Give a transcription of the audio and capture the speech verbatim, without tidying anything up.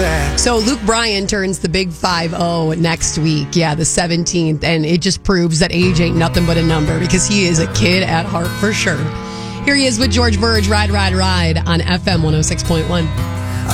that. So Luke Bryan turns the big five oh next week. Yeah, the seventeenth. And it just proves that age ain't nothing but a number because he is a kid at heart for sure. Here he is with George Burge, Ride, Ride, Ride on F M one oh six point one.